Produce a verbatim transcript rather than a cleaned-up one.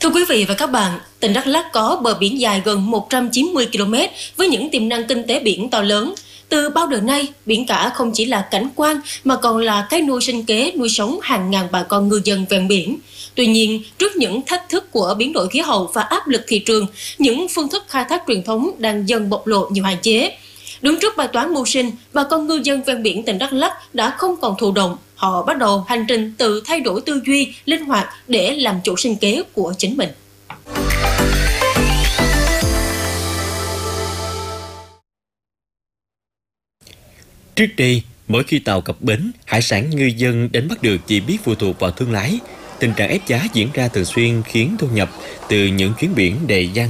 Thưa quý vị và các bạn, tỉnh Đắk Lắk có bờ biển dài gần một trăm chín mươi ki lô mét với những tiềm năng kinh tế biển to lớn. Từ bao đời nay, biển cả không chỉ là cảnh quan mà còn là cái nuôi sinh kế, nuôi sống hàng ngàn bà con ngư dân ven biển. Tuy nhiên, trước những thách thức của biến đổi khí hậu và áp lực thị trường, những phương thức khai thác truyền thống đang dần bộc lộ nhiều hạn chế. Đứng trước bài toán mưu sinh, bà con ngư dân ven biển tỉnh Đắk Lắk đã không còn thụ động. Họ bắt đầu hành trình tự thay đổi tư duy, linh hoạt để làm chủ sinh kế của chính mình. Trước đây, mỗi khi tàu cập bến, hải sản ngư dân đánh bắt được chỉ biết phụ thuộc vào thương lái. Tình trạng ép giá diễn ra thường xuyên khiến thu nhập từ những chuyến biển đầy gian